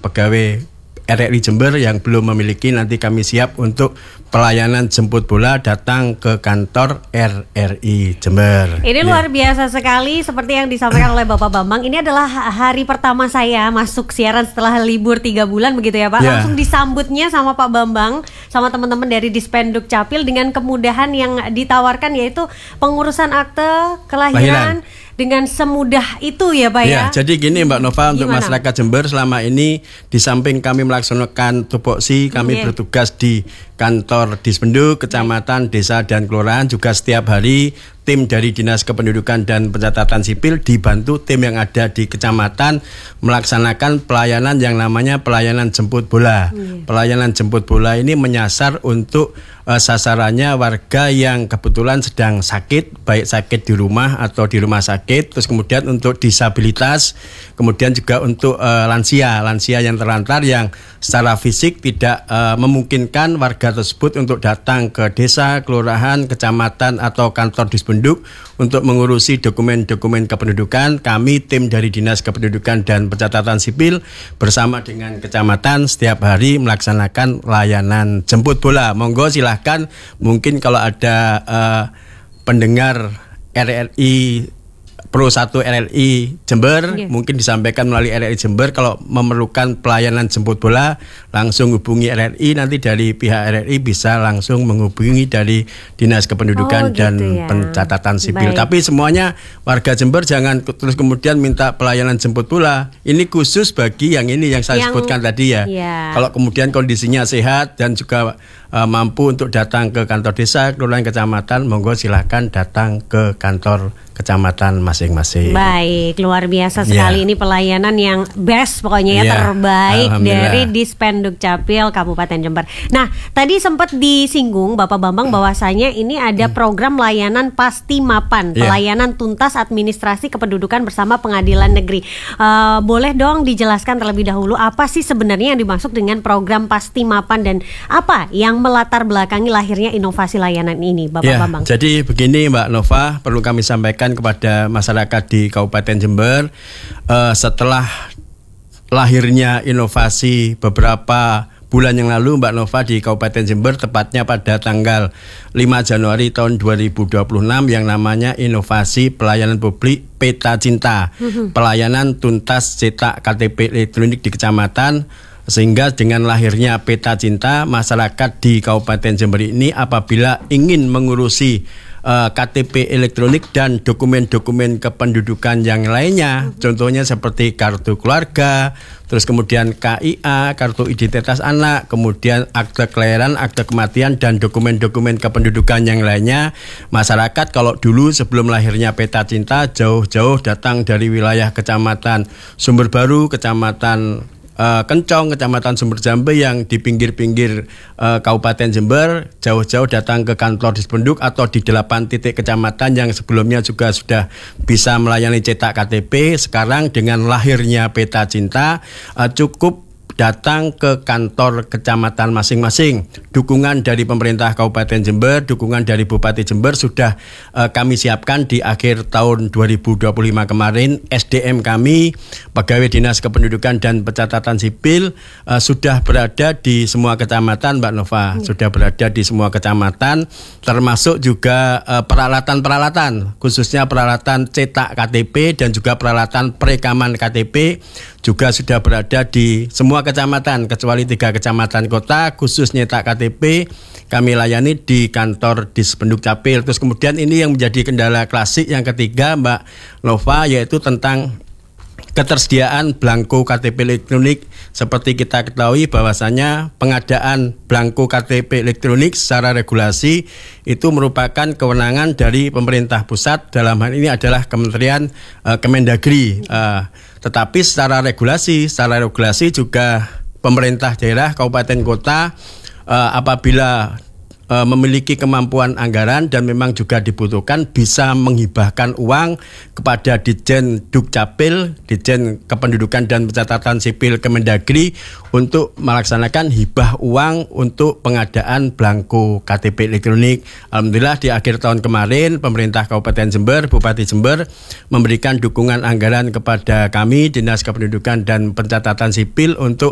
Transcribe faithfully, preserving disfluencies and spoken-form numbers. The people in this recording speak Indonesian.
pegawai R R I Jember yang belum memiliki, nanti kami siap untuk pelayanan jemput bola datang ke kantor R R I Jember. Ini luar biasa sekali, seperti yang disampaikan oleh Bapak Bambang. Ini adalah hari pertama saya masuk siaran setelah libur tiga bulan begitu ya Pak. Yeah. Langsung disambutnya sama Pak Bambang, sama teman-teman dari Dispenduk Capil dengan kemudahan yang ditawarkan, yaitu pengurusan akte kelahiran. Lahiran. Dengan semudah itu ya Pak ya. Ya, jadi gini Mbak Nova, Gimana? Untuk masyarakat Jember selama ini di samping kami melaksanakan tupoksi, kami yeah. bertugas di kantor Dispenduk, kecamatan, desa dan kelurahan, juga setiap hari tim dari Dinas Kependudukan dan Pencatatan Sipil dibantu tim yang ada di kecamatan melaksanakan pelayanan yang namanya pelayanan jemput bola. Yeah. Pelayanan jemput bola ini menyasar untuk uh, sasarannya warga yang kebetulan sedang sakit, baik sakit di rumah atau di rumah sakit, terus kemudian untuk disabilitas, kemudian juga untuk uh, lansia, lansia yang terlantar yang secara fisik tidak uh, memungkinkan warga tersebut untuk datang ke desa, kelurahan, kecamatan atau kantor Dispenduk untuk mengurusi dokumen-dokumen kependudukan. Kami tim dari Dinas Kependudukan dan Pencatatan Sipil bersama dengan kecamatan setiap hari melaksanakan layanan jemput bola. Monggo silahkan, mungkin kalau ada uh, pendengar R R I Pro satu R R I Jember, yeah. mungkin disampaikan melalui R R I Jember, kalau memerlukan pelayanan jemput bola langsung hubungi R R I, nanti dari pihak R R I bisa langsung menghubungi dari Dinas Kependudukan oh, dan gitu ya. Pencatatan Sipil. Baik. Tapi semuanya warga Jember jangan terus kemudian minta pelayanan jemput bola. Ini khusus bagi yang ini yang saya yang, sebutkan tadi ya. Yeah. Kalau kemudian kondisinya sehat dan juga uh, mampu untuk datang ke kantor desa, kelurahan, kecamatan, monggo silahkan datang ke kantor kecamatan masing-masing. Baik, luar biasa sekali. Yeah. Ini pelayanan yang best pokoknya ya, yeah. terbaik dari Dispenduk Capil Kabupaten Jember. Nah, tadi sempat disinggung Bapak Bambang bahwasanya ini ada program layanan Pasti Mapan, yeah. pelayanan tuntas administrasi kependudukan bersama Pengadilan Negeri. Uh, boleh dong dijelaskan terlebih dahulu apa sih sebenarnya yang dimaksud dengan program Pasti Mapan dan apa yang melatar belakangi lahirnya inovasi layanan ini, Bapak yeah. Bambang? Jadi begini Mbak Nova, perlu kami sampaikan kepada masyarakat di Kabupaten Jember, uh, setelah lahirnya inovasi beberapa bulan yang lalu Mbak Nova di Kabupaten Jember, tepatnya pada tanggal lima Januari tahun dua ribu dua puluh enam, yang namanya inovasi pelayanan publik Peta Cinta, mm-hmm. pelayanan tuntas cetak K T P elektronik di kecamatan. Sehingga dengan lahirnya Peta Cinta, masyarakat di Kabupaten Jember ini apabila ingin mengurusi uh, K T P elektronik dan dokumen-dokumen kependudukan yang lainnya, mm-hmm. contohnya seperti kartu keluarga, terus kemudian K I A, kartu identitas anak, kemudian akte kelahiran, akte kematian, dan dokumen-dokumen kependudukan yang lainnya, masyarakat kalau dulu sebelum lahirnya Peta Cinta jauh-jauh datang dari wilayah kecamatan Sumberbaru, kecamatan Uh, Kencong, kecamatan Sumber Jambe yang di pinggir-pinggir uh, Kabupaten Jember, jauh-jauh datang ke kantor Dispenduk atau di delapan titik kecamatan yang sebelumnya juga sudah bisa melayani cetak K T P. Sekarang dengan lahirnya Peta Cinta, uh, cukup datang ke kantor kecamatan masing-masing. Dukungan dari pemerintah Kabupaten Jember, dukungan dari Bupati Jember sudah uh, kami siapkan di akhir tahun dua ribu dua puluh lima kemarin. S D M kami, pegawai Dinas Kependudukan dan Pencatatan Sipil uh, sudah berada di semua kecamatan, Mbak Nova, hmm. sudah berada di semua kecamatan, termasuk juga uh, peralatan-peralatan, khususnya peralatan cetak K T P dan juga peralatan perekaman K T P juga sudah berada di semua kecamatan kecuali tiga kecamatan kota. Khusus nyetak K T P kami layani di kantor Dispenduk Capil. Terus kemudian ini yang menjadi kendala klasik yang ketiga Mbak Nova, yaitu tentang ketersediaan belangko K T P elektronik. Seperti kita ketahui bahwasanya pengadaan belangko K T P elektronik secara regulasi itu merupakan kewenangan dari pemerintah pusat, dalam hal ini adalah Kementerian uh, Kemendagri. Uh, tetapi secara regulasi, secara regulasi juga pemerintah daerah, kabupaten kota uh, apabila uh, memiliki kemampuan anggaran dan memang juga dibutuhkan, bisa menghibahkan uang kepada Ditjen Dukcapil, Ditjen Kependudukan dan Pencatatan Sipil Kemendagri untuk melaksanakan hibah uang untuk pengadaan belangko K T P elektronik. Alhamdulillah di akhir tahun kemarin pemerintah Kabupaten Jember, Bupati Jember memberikan dukungan anggaran kepada kami Dinas Kependudukan dan Pencatatan Sipil untuk